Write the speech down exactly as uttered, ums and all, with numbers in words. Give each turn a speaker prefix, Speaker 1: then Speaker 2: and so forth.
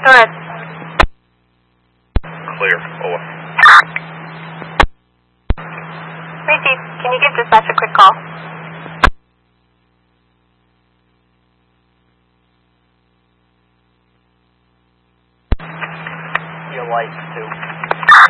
Speaker 1: Go ahead.
Speaker 2: Clear. Over.
Speaker 1: Macy, can you give dispatch a quick call?
Speaker 3: Your lights, too.